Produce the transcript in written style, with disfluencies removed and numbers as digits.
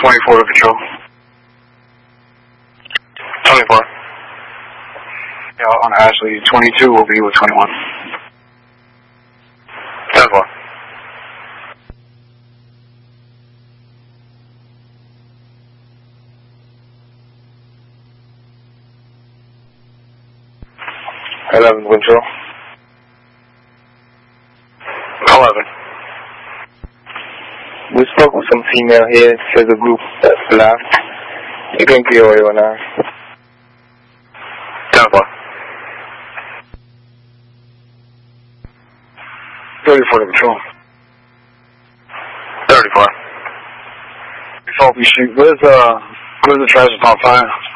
24 to control. 24. Yeah, on Ashley, 22 will be with 21. 10-4. Control. 11. We spoke with some female here. There's a group that's left. You can clear where you are now. 10-4. 34 to control. 34. Before we shoot, where's the treasure pump fire?